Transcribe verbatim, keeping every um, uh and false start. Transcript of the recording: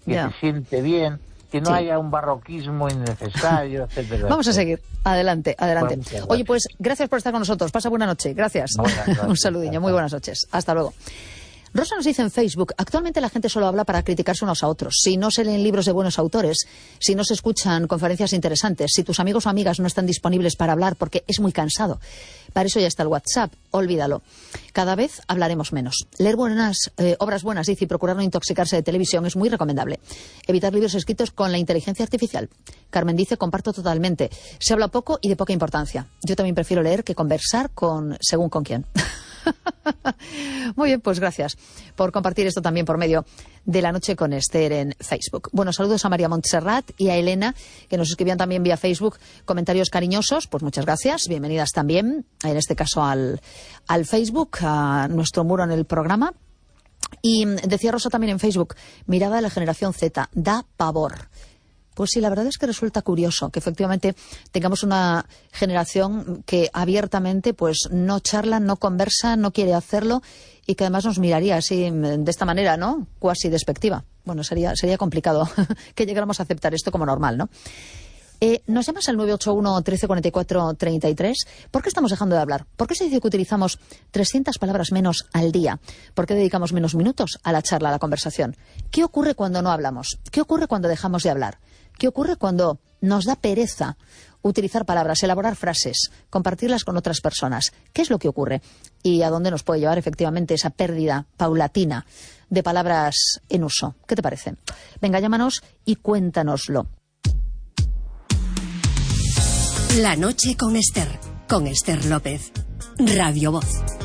que Ya. se siente bien, que no Sí. haya un barroquismo innecesario, etcétera. Vamos a etcétera. seguir. Adelante, adelante. Pues muchas gracias. Oye, pues gracias por estar con nosotros. Pasa buena noche. Gracias. Buenas noches. Un saludiño. Muy buenas noches. Hasta luego. Rosa nos dice en Facebook, actualmente la gente solo habla para criticarse unos a otros. Si no se leen libros de buenos autores, si no se escuchan conferencias interesantes, si tus amigos o amigas no están disponibles para hablar porque es muy cansado, para eso ya está el WhatsApp, olvídalo. Cada vez hablaremos menos. Leer buenas, eh, obras buenas, dice, y procurar no intoxicarse de televisión es muy recomendable. Evitar libros escritos con la inteligencia artificial. Carmen dice, comparto totalmente. Se habla poco y de poca importancia. Yo también prefiero leer que conversar con según con quién. Muy bien, pues gracias por compartir esto también por medio de La Noche con Esther en Facebook. Bueno, saludos a María Montserrat y a Elena, que nos escribían también vía Facebook comentarios cariñosos. Pues muchas gracias, bienvenidas también, en este caso al, al Facebook, a nuestro muro en el programa. Y decía Rosa también en Facebook, mirada de la generación Z, da pavor. Pues sí, la verdad es que resulta curioso que efectivamente tengamos una generación que abiertamente pues no charla, no conversa, no quiere hacerlo y que además nos miraría así de esta manera, ¿no? Cuasi despectiva. Bueno, sería, sería complicado que llegáramos a aceptar esto como normal, ¿no? Eh, nos llamas al nueve ocho uno, trece cuarenta y cuatro, treinta y tres. ¿Por qué estamos dejando de hablar? ¿Por qué se dice que utilizamos trescientas palabras menos al día? ¿Por qué dedicamos menos minutos a la charla, a la conversación? ¿Qué ocurre cuando no hablamos? ¿Qué ocurre cuando dejamos de hablar? ¿Qué ocurre cuando nos da pereza utilizar palabras, elaborar frases, compartirlas con otras personas? ¿Qué es lo que ocurre? ¿Y a dónde nos puede llevar efectivamente esa pérdida paulatina de palabras en uso? ¿Qué te parece? Venga, llámanos y cuéntanoslo. La noche con Esther, con Esther López, Radio Voz.